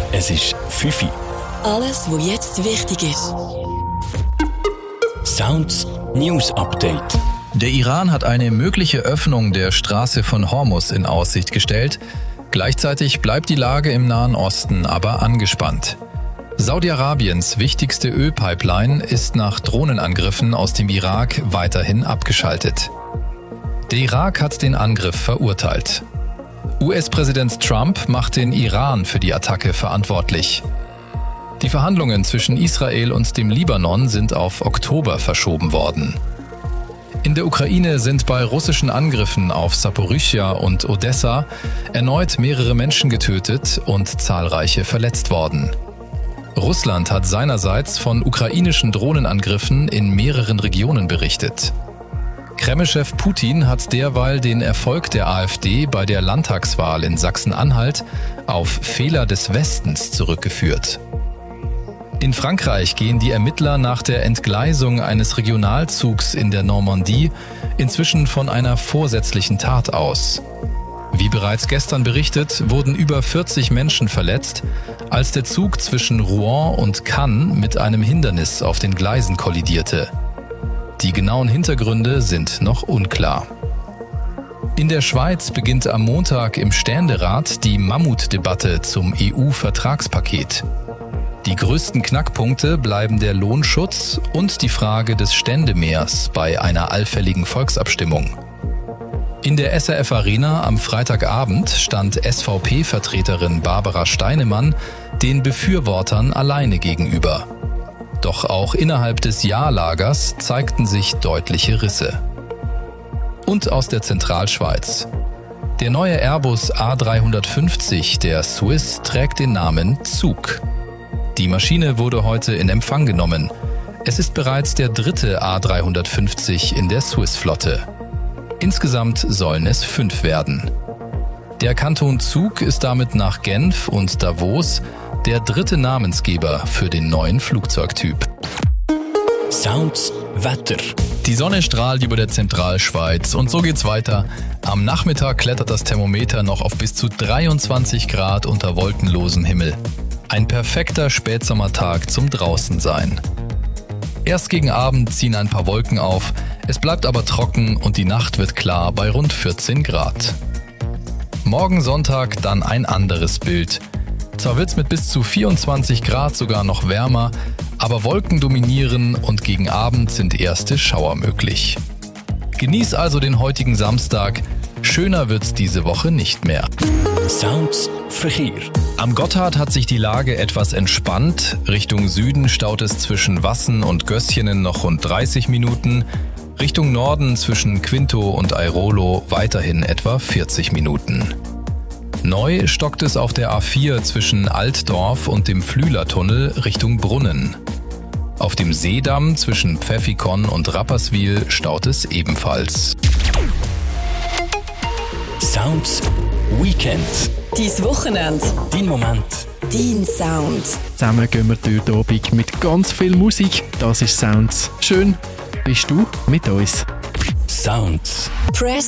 Es ist 5 Uhr. Alles, was jetzt wichtig ist. Sounds News Update. Der Iran hat eine mögliche Öffnung der Straße von Hormuz in Aussicht gestellt. Gleichzeitig bleibt die Lage im Nahen Osten aber angespannt. Saudi-Arabiens wichtigste Ölpipeline ist nach Drohnenangriffen aus dem Irak weiterhin abgeschaltet. Der Irak hat den Angriff verurteilt. US-Präsident Trump macht den Iran für die Attacke verantwortlich. Die Verhandlungen zwischen Israel und dem Libanon sind auf Oktober verschoben worden. In der Ukraine sind bei russischen Angriffen auf Saporischschja und Odessa erneut mehrere Menschen getötet und zahlreiche verletzt worden. Russland hat seinerseits von ukrainischen Drohnenangriffen in mehreren Regionen berichtet. Kreml-Chef Putin hat derweil den Erfolg der AfD bei der Landtagswahl in Sachsen-Anhalt auf Fehler des Westens zurückgeführt. In Frankreich gehen die Ermittler nach der Entgleisung eines Regionalzugs in der Normandie inzwischen von einer vorsätzlichen Tat aus. Wie bereits gestern berichtet, wurden über 40 Menschen verletzt, als der Zug zwischen Rouen und Cannes mit einem Hindernis auf den Gleisen kollidierte. Die genauen Hintergründe sind noch unklar. In der Schweiz beginnt am Montag im Ständerat die Mammutdebatte zum EU-Vertragspaket. Die größten Knackpunkte bleiben der Lohnschutz und die Frage des Ständemehrs bei einer allfälligen Volksabstimmung. In der SRF Arena am Freitagabend stand SVP-Vertreterin Barbara Steinemann den Befürwortern alleine gegenüber. Doch auch innerhalb des Ja-Lagers zeigten sich deutliche Risse. Und aus der Zentralschweiz. Der neue Airbus A350 der Swiss trägt den Namen Zug. Die Maschine wurde heute in Empfang genommen. Es ist bereits der dritte A350 in der Swiss-Flotte. Insgesamt sollen es 5 werden. Der Kanton Zug ist damit nach Genf und Davos der dritte Namensgeber für den neuen Flugzeugtyp. Sounds Wetter. Die Sonne strahlt über der Zentralschweiz und so geht's weiter. Am Nachmittag klettert das Thermometer noch auf bis zu 23 Grad unter wolkenlosem Himmel. Ein perfekter Spätsommertag zum Draußensein. Erst gegen Abend ziehen ein paar Wolken auf, es bleibt aber trocken und die Nacht wird klar bei rund 14 Grad. Morgen Sonntag dann ein anderes Bild. Zwar wird's mit bis zu 24 Grad sogar noch wärmer, aber Wolken dominieren und gegen Abend sind erste Schauer möglich. Genieß also den heutigen Samstag, schöner wird's diese Woche nicht mehr. Sounds Verkehr. Am Gotthard hat sich die Lage etwas entspannt. Richtung Süden staut es zwischen Wassen und Gößchenen noch rund 30 Minuten. Richtung Norden zwischen Quinto und Airolo weiterhin etwa 40 Minuten. Neu stockt es auf der A4 zwischen Altdorf und dem Flühlertunnel Richtung Brunnen. Auf dem Seedamm zwischen Pfäffikon und Rapperswil staut es ebenfalls. Sounds Weekend. Dein Wochenende. Dein Moment. Dein Sound. Zusammen gehen wir durch den Abend mit ganz viel Musik. Das ist Sounds. Schön bist du mit uns. Sounds. Press